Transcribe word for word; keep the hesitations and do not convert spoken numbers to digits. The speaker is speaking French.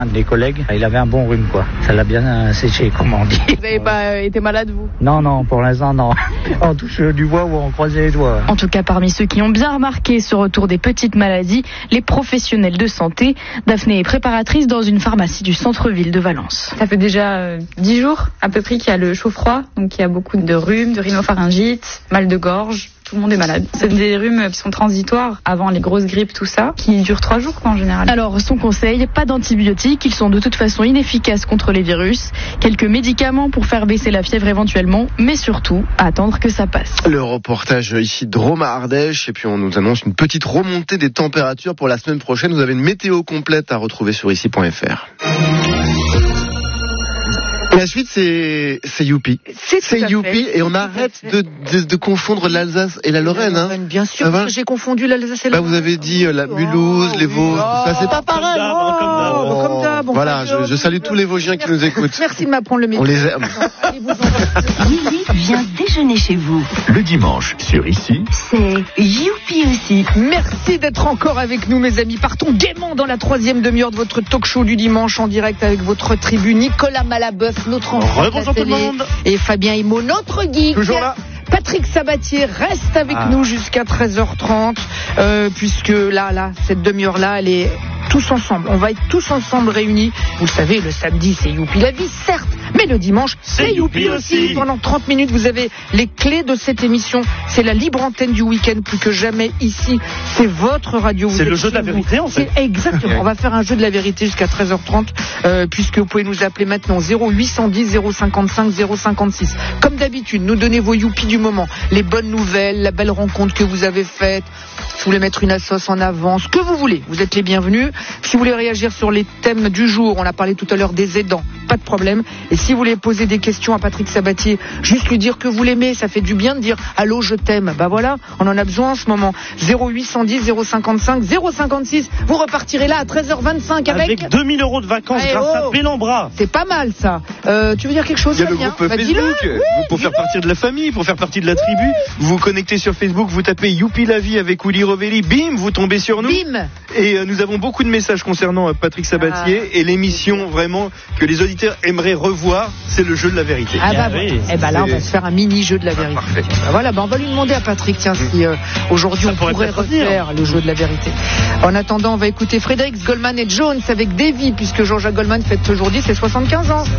Un des collègues, il avait un bon rhume, quoi. Ça l'a bien euh, séché, comme on dit. Vous n'avez pas été malade, vous? Non, non, pour l'instant, non. On touche du bois ou on croise les doigts. En tout cas, parmi ceux qui ont bien remarqué ce retour des petites maladies, les professionnels de santé. Daphné est préparatrice dans une pharmacie du centre-ville de Valence. Ça fait déjà euh, dix jours à peu près qu'il y a le chaud-froid, donc il y a beaucoup de rhume, de rhinopharyngite, mal de gorge. Tout le monde est malade. C'est des rhumes qui sont transitoires avant les grosses grippes, tout ça, qui durent trois jours quoi, en général. Alors, son conseil, pas d'antibiotiques, ils sont de toute façon inefficaces contre les virus. Quelques médicaments pour faire baisser la fièvre éventuellement, mais surtout, attendre que ça passe. Le reportage ici de Drôme-Ardèche, et puis on nous annonce une petite remontée des températures pour la semaine prochaine. Vous avez une météo complète à retrouver sur ici point f r. Et la suite, c'est, c'est Youpi. C'est, c'est Youpi, et on arrête de, de, de confondre l'Alsace et la Lorraine, hein. Bien sûr, parce que j'ai confondu l'Alsace et la Bah, vous avez dit euh, la Mulhouse, oh, les Vosges, oh, ça c'est pas pareil. Oh, comme d'hab, oh, comme d'hab. Bon, voilà, je, je salue tous les Vosgiens qui nous écoutent. Merci de m'apprendre le métier. On les aime. Lily vient déjeuner chez vous. Le dimanche, sur Ici, c'est Youpi aussi. Merci d'être encore avec nous, mes amis. Partons gaiement dans la troisième demi-heure de votre talk show du dimanche en direct avec votre tribu Nicolas Malabeuf, notre enfant de la télé, et Fabien Himot, notre geek. Toujours là. Patrick Sabatier reste avec ah. nous jusqu'à treize heures trente, euh, puisque là, là, cette demi-heure-là, elle est tous ensemble. On va être tous ensemble réunis. Vous le savez, le samedi, c'est Youpi la vie, certes, mais le dimanche, c'est, c'est Youpi aussi. aussi. Pendant trente minutes, vous avez les clés de cette émission. C'est la libre antenne du week-end, plus que jamais ici. C'est votre radio. Vous c'est le jeu de la vérité, vous. en fait. C'est exactement. On va faire un jeu de la vérité jusqu'à treize heures trente, euh, puisque vous pouvez nous appeler maintenant zéro huit cent dix zéro cinquante-cinq zéro cinquante-six. Comme d'habitude, nous donnez vos Youpi du moment, les bonnes nouvelles, la belle rencontre que vous avez faite. Si vous voulez mettre une assos en avant, ce que vous voulez, vous êtes les bienvenus. Si vous voulez réagir sur les thèmes du jour, on a parlé tout à l'heure des aidants, pas de problème. Et si vous voulez poser des questions à Patrick Sabatier, juste lui dire que vous l'aimez, ça fait du bien de dire allô, je t'aime. Bah voilà, on en a besoin en ce moment. zéro huit cent dix zéro cinquante-cinq zéro cinquanté-six. Vous repartirez là à treize heures vingt-cinq avec, avec deux mille euros de vacances Allez, grâce oh, à Bellambra. C'est pas mal ça. Euh, tu veux dire quelque chose? Il y a le groupe bah, Facebook oui, pour faire partie de la famille, pour faire partie de la tribu. Vous vous connectez sur Facebook, vous tapez Youpi la vie avec Willy Rovelli, bim, vous tombez sur nous. Bim. Et euh, nous avons beaucoup de messages concernant euh, Patrick Sabatier ah. et l'émission vraiment que les auditeurs aimeraient revoir, c'est le jeu de la vérité. Ah bah oui. Eh bah là on va se faire un mini jeu de la vérité. Parfait. Bah voilà, bah on va lui demander à Patrick tiens si euh, aujourd'hui on pourrait, pourrait refaire le jeu de la vérité. En attendant, on va écouter Frédéric Goldman et Jones avec Davy, puisque Jean-Jacques Goldman fête aujourd'hui ses soixante-quinze ans.